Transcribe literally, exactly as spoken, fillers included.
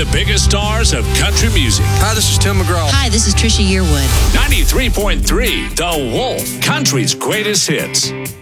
the biggest stars of country music. Hi, this is Tim McGraw. Hi, this is Trisha Yearwood. ninety-three point three The Wolf, country's greatest hits.